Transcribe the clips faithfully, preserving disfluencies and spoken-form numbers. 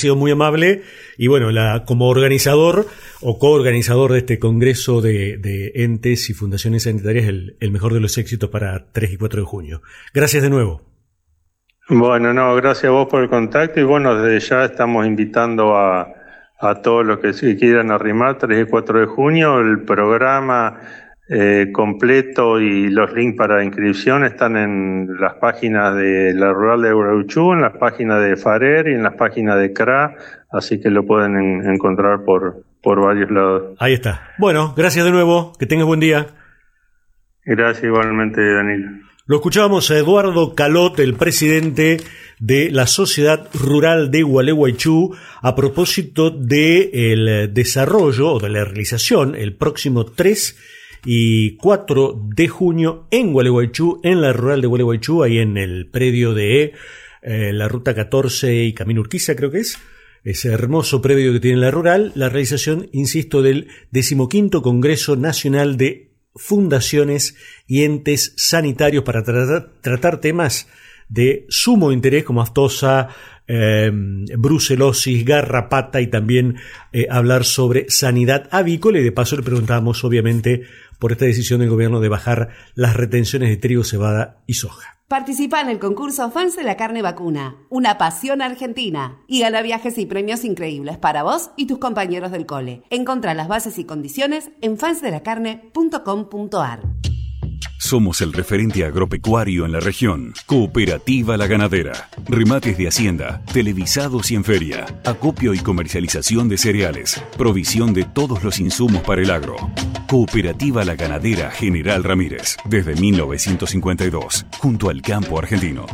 sido muy amable. Y bueno, la, como organizador o coorganizador de este congreso de, de entes y fundaciones sanitarias, el, el mejor de los éxitos para tres y cuatro de junio. Gracias de nuevo. Bueno, no, gracias a vos por el contacto y bueno, desde ya estamos invitando a, a todos los que se quieran arrimar tres y cuatro de junio. El programa eh, completo y los links para inscripción están en las páginas de la Rural de Gualeguaychú, en las páginas de FARER y en las páginas de C R A, así que lo pueden en, encontrar por, por varios lados. Ahí está. Bueno, gracias de nuevo, que tengas buen día. Gracias igualmente, Danilo. Lo escuchábamos a Eduardo Calot, el presidente de la Sociedad Rural de Gualeguaychú, a propósito del desarrollo o de la realización el próximo tres y cuatro de junio en Gualeguaychú, en la Rural de Gualeguaychú, ahí en el predio de eh, la Ruta catorce y Camino Urquiza, creo que es, ese hermoso predio que tiene la Rural, la realización, insisto, del decimoquinto Congreso Nacional de Fundaciones y Entes Sanitarios para tratar, tratar temas de sumo interés como aftosa, eh, brucelosis, garrapata y también eh, hablar sobre sanidad avícola. Y de paso le preguntábamos obviamente por esta decisión del gobierno de bajar las retenciones de trigo, cebada y soja. Participa en el concurso Fans de la Carne Vacuna, una pasión argentina, y gana viajes y premios increíbles para vos y tus compañeros del cole. Encontrá las bases y condiciones en fans de la carne punto com punto a r. Somos el referente agropecuario en la región. Cooperativa La Ganadera. Remates de hacienda, televisados y en feria. Acopio y comercialización de cereales. Provisión de todos los insumos para el agro. Cooperativa La Ganadera General Ramírez. Desde mil novecientos cincuenta y dos. Junto al campo argentino.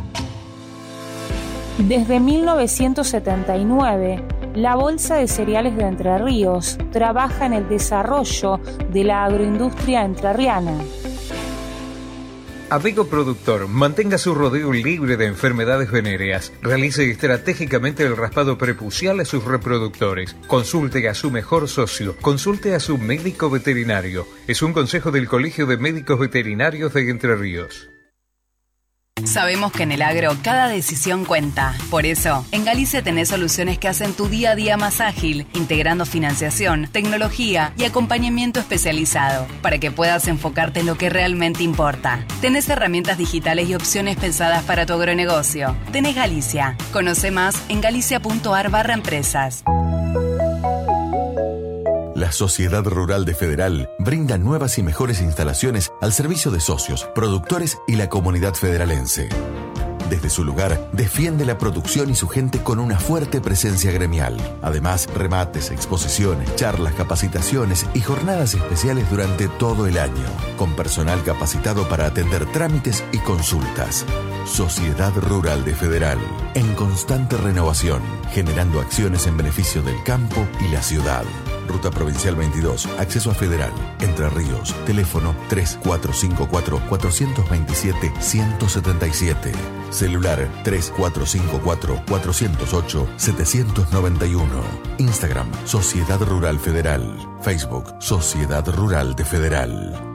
Desde mil novecientos setenta y nueve, la Bolsa de Cereales de Entre Ríos trabaja en el desarrollo de la agroindustria entrerriana. Amigo productor, mantenga su rodeo libre de enfermedades venéreas. Realice estratégicamente el raspado prepucial a sus reproductores. Consulte a su mejor socio. Consulte a su médico veterinario. Es un consejo del Colegio de Médicos Veterinarios de Entre Ríos. Sabemos que en el agro cada decisión cuenta. Por eso, en Galicia tenés soluciones que hacen tu día a día más ágil, integrando financiación, tecnología y acompañamiento especializado, para que puedas enfocarte en lo que realmente importa. Tenés herramientas digitales y opciones pensadas para tu agronegocio. Tenés Galicia. Conoce más en galicia punto a r barra empresas. La Sociedad Rural de Federal brinda nuevas y mejores instalaciones al servicio de socios, productores y la comunidad federalense. Desde su lugar, defiende la producción y su gente con una fuerte presencia gremial. Además, remates, exposiciones, charlas, capacitaciones y jornadas especiales durante todo el año, con personal capacitado para atender trámites y consultas. Sociedad Rural de Federal, en constante renovación, generando acciones en beneficio del campo y la ciudad. Ruta Provincial veintidós, acceso a Federal, Entre Ríos, teléfono tres cuatro cinco cuatro, cuatro dos siete, uno cero siete siete, celular tres cuatro cinco cuatro, cuatro cero ocho, siete nueve uno, Instagram, Sociedad Rural Federal, Facebook, Sociedad Rural de Federal.